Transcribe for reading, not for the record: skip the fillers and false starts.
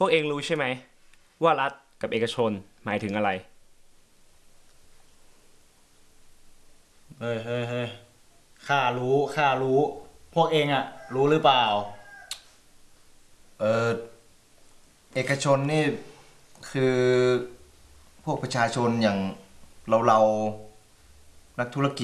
วกเองรู้ใช่ไหมว่ารัฐกับเอกชนหมายถึงอะไรเฮ้ยข้ารู้พวกเองอะรู้หรือเปล่าเออเอกชนนี่คือพวกประชาชนอย่างเรานักธุรกิจ